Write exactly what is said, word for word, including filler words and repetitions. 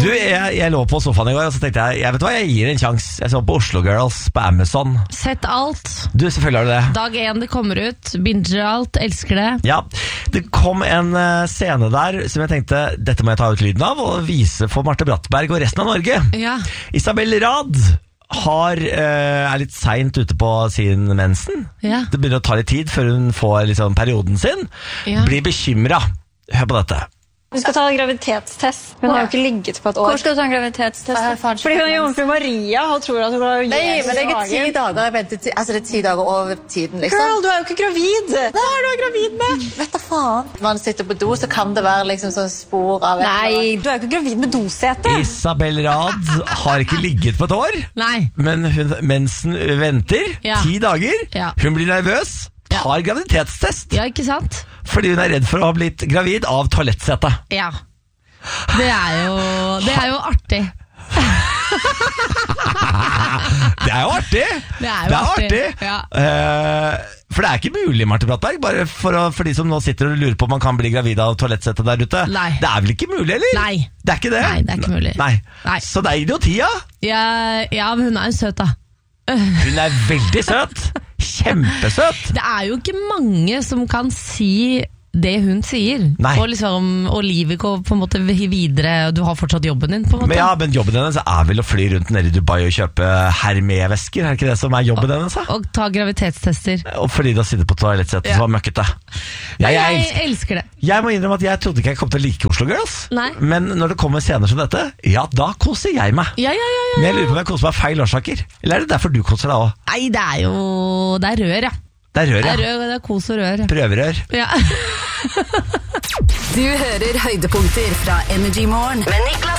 Du, jeg, jeg lå på sofaen i går, og så tenkte jeg, jeg vet hva, jeg gir en sjanse. Jeg så på Oslo Girls på Amazon. Sett alt. Du, selvfølgelig har du det. Dag én det kommer ut. Binger alt, elsker det. Ja, det kom en uh, scene der som jeg tenkte, dette må jeg ta ut lyden av og vise for Marte Brattberg og resten av Norge. Ja. Isabel Rad har, uh, er litt sent ute på sin mensen. Ja. Det begynner å ta litt tid før hun får liksom, perioden sin. Ja. Blir bekymret. Hør på dette. Hun skal ta graviditetstest. Hun har jo ikke ligget på et år. Hvor skal du ta en graviditetstest? Fordi hun er jomfru Maria og tror at hun har Nei, men det er ikke ti dager. Jeg venter ti, altså det er ti dager over tiden, liksom. Girl, du er jo ikke gravid. Hva er du er gravid med? Vet da faen. Når man sitter på do, så kan det være liksom sånn spor av... Nei, du er jo ikke gravid med dosete. Isabel Rad har ikke ligget på et år, Nei. men hun, mensen venter Ja. ti dager. Ja. Hun blir nervøs, tar graviditetstest. Ja, ikke sant? Fordi hun er redd for å ha blitt gravid av toalettsette. Ja. Det er jo, det er jo artig. Det er jo artig. Det er jo artig, ja. Eh, for det er ikke mulig, Marte Brattberg, bare for, å, for de som nå sitter og lurer på om man kan bli gravid av toalettsette der ute. Nei. Det er vel ikke mulig, eller? Nei. Det er ikke det? Nei, det er ikke mulig. Nei. Nei. Så det er idioti, ja. Ja, ja, men hun er jo søt da. Hun er veldig søt. Kjempesøt. Det er jo ikke mange som kan si det hun sier. Nei. Og, liksom, og livet går på en måte videre, og du har fortsatt jobben din på en måte. Men ja, men jobben hennes er vel å fly rundt nede i Dubai og kjøpe Hermé-vesker. Er det ikke det som er jobben hennes? Da? Og ta graviditetstester. Og fordi du har sittet på toalettsettet Ja. som var møkkete. Jeg, Jeg, jeg, jeg elsker det. jeg må innrømme at jeg trodde ikke jeg kom til å like Oslo Girls. Nei. Men når det kommer scener som dette, ja, da koser jeg meg. Ja, ja, ja, Men ja. jeg lurer på om jeg koser meg av feil årsaker. Eller er det derfor du koser deg også? Nei, det er jo det er rør, ja. Det er rør, Det ja. er, rør, det er kos og rør. Prøverør. Ja. Du hører høydepunkter fra Energy Morgen med Niklas